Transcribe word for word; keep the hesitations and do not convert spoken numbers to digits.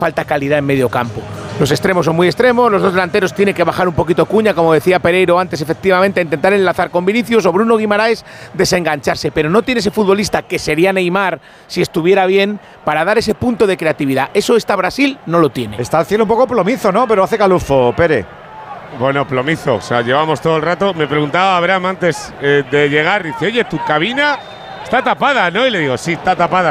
falta calidad en medio campo. Los extremos son muy extremos, los dos delanteros tienen que bajar un poquito cuña, como decía Pereiro antes, efectivamente, a intentar enlazar con Vinicius o Bruno Guimaraes, desengancharse, pero no tiene ese futbolista que sería Neymar si estuviera bien para dar ese punto de creatividad. Eso esta Brasil no lo tiene. Está el cielo un poco plomizo, ¿no? Pero hace calufo, Pere. Bueno, plomizo, o sea, llevamos todo el rato. Me preguntaba Abraham antes eh, de llegar, dice, oye, tu cabina está tapada, ¿no? Y le digo, sí, está tapada.